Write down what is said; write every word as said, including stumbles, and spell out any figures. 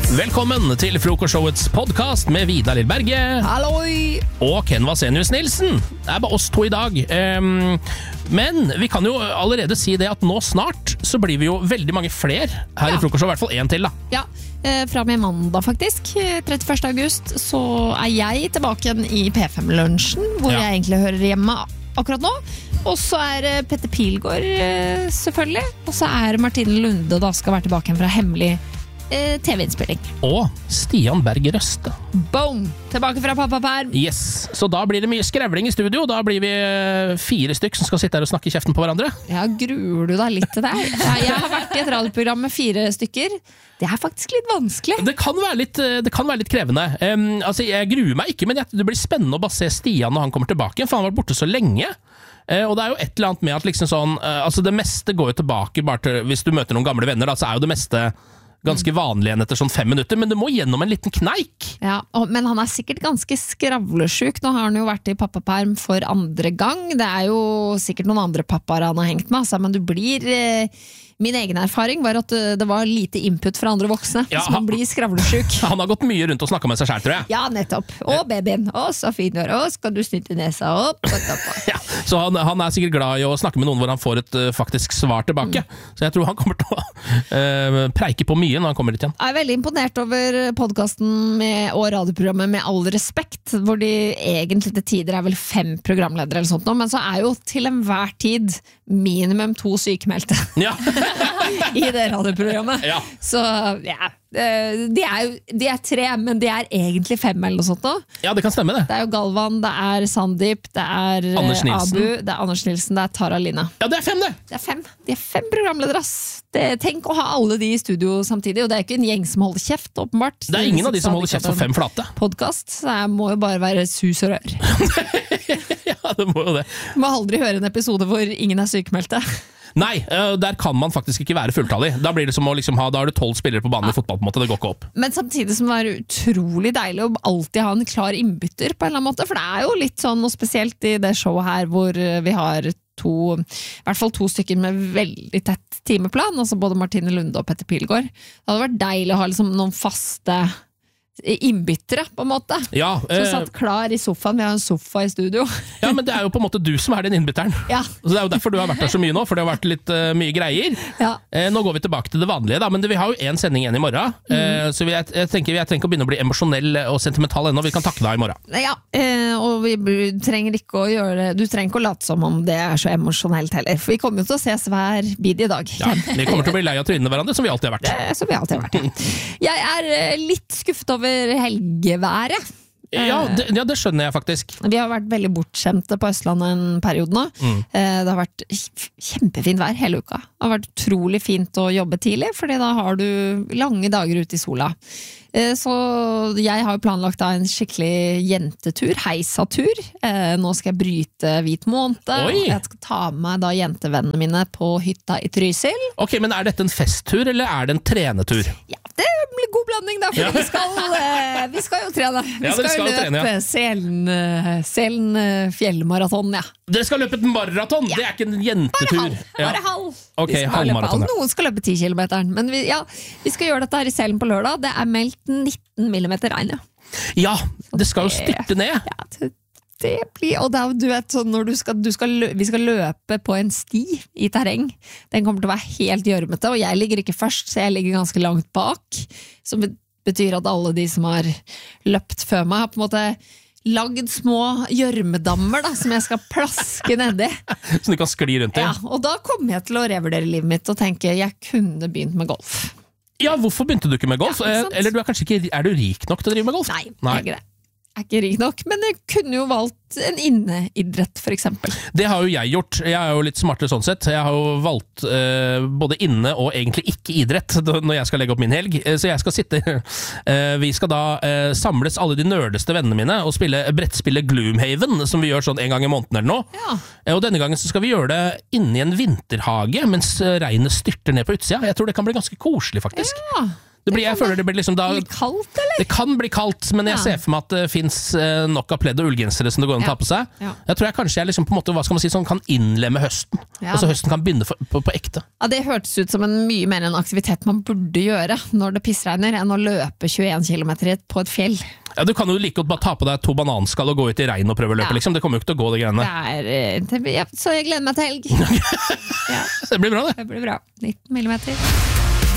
Velkommen til Frokostshowets podcast med Vidar Lillberge Halloi! og Ken Vasenius Nilsen. Det er bare oss to i dag. Um, men vi kan jo allerede si det at nå snart så blir vi jo veldig mange flere her Ja. i Frokostshow, i hvert fall en til da. Ja, eh, fra med mandag faktisk, trettiførste august, så er jeg tilbake igjen i P fem-lunsjen, hvor Ja. jeg egentlig hører hjemme akkurat nå. Og så er eh, Petter Pilgaard eh, selvfølgelig, og så er Martine Lunde da skal være tilbake igjen fra hemmelig eh, T V-innspilling. Og Stian Berg Røste. Boom! Tilbake fra pappaperm. Yes, så da blir det mye skrevling i studio. Da blir vi eh, fire stykk som skal sitte her og snakke i kjeften på hverandre. Ja, gruer du deg litt til det? Ja, jeg har vært i et radioprogram med fire stykker. Det er faktisk litt vanskelig. Det kan være litt, det kan være litt krevende. Um, altså, jeg gruer meg ikke, men jeg, det blir spennende å bare se Stian når han kommer tilbake, for han har vært borte så lenge. Uh, og det er jo et eller annet med at liksom sånn, uh, altså det meste går jo tilbake, bare til, hvis du møter noen gamle venner, da, så er jo det meste ganske vanlig igjen etter sånn fem minutter, men det må gjennom en liten kneik. Ja, og, men han er sikkert ganske skravlesjuk. Nå har han jo vært i pappaperm for andre gang. Det er jo sikkert noen andre pappaer han har hengt med, altså, men du blir... Eh, min egen erfaring var at det var lite input fra andre voksne, Ja, så man han- blir skravlesjuk. Han har gått mye rundt og snakket med seg selv, tror jeg. Ja, nettopp. Og babyen. Å, så fin du er. Å, skal du snytte nesa opp? opp, opp, opp. Ja, så han, han er sikkert glad i å snakke med noen hvor han får et uh, faktisk svar tilbake. Så jeg tror han kommer til å uh, preike på mye når han kommer dit igjen. Jeg er veldig imponert over podcasten og radioprogrammet Med all respekt, hvor de egentlig til tider er vel fem programledere eller sånt nå, men så er jo til enhver tid minimum to sykemeldte Ja, i det radioprogrammet. ja. Så ja, de er jo de er tre, men de er egentlig fem eller noe sånt nå. ja det kan stemme det. Det er jo Galvan, det er Sandeep, det er eh, Anders Nilsen. Abu, det er Anders Nilsen, det er Tara Line. Ja, det er fem det! Det er fem. De er fem programledere, ass. Det, tenk å ha alle de i studio samtidig, og det er ikke en gjeng som holder kjeft, åpenbart. Det er ingen av de som holder kjeft for fem flate. Podcast, så jeg må jo bare være sus og rør. Ja, det må jo det. Du må aldri høre en episode hvor ingen er sykemeldte. Nei, øh, der kan man faktisk ikke være fulltallig. Da blir det som å liksom ha, da har du tolv spillere på banen i fotball, på en måte. Det går ikke opp. Men samtidig som det er utrolig deilig å alltid ha en klar innbytter på en eller annen måte, for det er jo litt sånn, og spesielt i det showet her hvor vi har to, i hvert fall to stykker med veldig tett timeplan, altså både Martine Lunde og Petter Pilgaard. Det hadde vært deilig å ha liksom noen faste innbyttere, på en måte. Ja, Som øh, satt klar i sofaen. Vi har en sofa i studio. ja, men det er jo på en måte du som er den innbytteren. Ja, Så det er jo derfor du har vært der så mye nå, for det har vært litt øh, mye greier. ja. Eh, nå går vi tilbake til det vanlige, da, men det, vi har jo en sending igjen i morgen. Eh, så vi, jeg, jeg tenker vi jeg trenger ikke å begynne å bli emosjonell og sentimental ennå. Vi kan takle det i morgen. Ja, eh, og vi br- trenger ikke å gjøre det. Du trenger ikke å late som om det er så emosjonelt heller, for vi kommer jo til å ses hver bid i dag. Ja, vi kommer til å bli lei av trynene hverandre, som vi alltid har vært. Det, som vi alltid har vært. Jeg er eh, litt skuffet over helgeværet. Ja, det, ja, det skjønner jeg faktisk. Vi har vært veldig bortskjemte på Østlandet en periode nå. Mm. Eh, Det har vært kjempefint vær hele uka. Det har vært utrolig fint å jobbe tidlig, fordi da har du lange dager ute i sola. Eh, Så jeg har jo planlagt da en skikkelig jentetur, heisatur. Eh, Nå skal jeg bryte hvit måned. Oi! Jeg skal ta med meg da jentevennene mine på hytta i Trysil. Ok, men er dette en festtur, eller er det en trenetur? Ja, det blir god blanding da, for Ja. vi, skal, eh, vi skal jo trene. Vi Ja, dere skal, skal jo løpe trene, ja. Selen, eh, Selen eh, fjellmaraton, ja. Dere skal løpe et maraton! Det er ikke en jentetur. Bare halv. Ja. Bare halv. Ok, Vi skal halvmaraton, løpe ja. halv. Noen skal løpe ti kilometer. Men vi, ja, vi skal gjøre dette her i Selen på lørdag. Det er meldt nitten millimeter regn. Ja. Ja, det skal jo styrte ned. Ja, det, det blir, og det er, jo, du vet, sånn når du skal, du skal lø, vi skal løpe på en sti i terreng. Den kommer til å være helt gjørmete, og jeg ligger ikke først, så jeg ligger ganske langt bak. Som betyr at alle de som har løpt før meg, har på en måte lagd små gjørmedammer da, som jeg skal plaske nedi. Så du kan skli rundt i. Ja, og da kommer jeg til å revurdere livet mitt og tenke jeg kunne begynt med golf. Ja, hvorfor begynte du ikke med golf? Ja, ikke sant? Eller du er kanskje ikke, er du rik nok til å drive med golf? Nei, jeg er ikke det. Jeg er ikke rik nok, men jeg kunne jo valgt en inneidrett, for eksempel. Det har jo jeg gjort. Jeg er jo litt smartere sånn sett. Jeg har jo valgt eh, både inne og egentlig ikke idrett når jeg skal legge opp min helg. Eh, Så jeg skal sitte eh, Vi skal da eh, samles alle de nerdeste vennene mine og spille brettspillet Gloomhaven, som vi gjør sånn en gang i måneden eller noe. Ja. Eh, Og denne gangen så skal vi gjøre det inne i en vinterhage mens eh, regnet styrter ned på utsida. Jeg tror det kan bli ganske koselig, faktisk. Ja. Det, blir, jeg føler det blir liksom da, Litt kaldt, eller? Det kan bli kaldt, men jeg Ja. ser for meg at det finnes eh, nok av pledd og ullgensere som det går an å Ja. ta på seg. Ja. Jeg tror jeg kanskje jeg liksom på en måte, hva skal man si, sånn, kan innlemme høsten. Ja. Altså høsten kan begynne for, på, på ekte. Ja, det hørtes ut som en mye mer en aktivitet man burde gjøre når det pissregner, enn å løpe tjueen kilometer på et fjell. Ja, du kan jo like godt bare ta på deg to bananskall og gå ut i regn og prøve å løpe, Ja. liksom. Det kommer jo ikke til å gå, det greiene. Det er, eh, det, ja, så jeg gleder meg til helg. Ja, Det blir bra, det. det blir bra. nitten millimeter.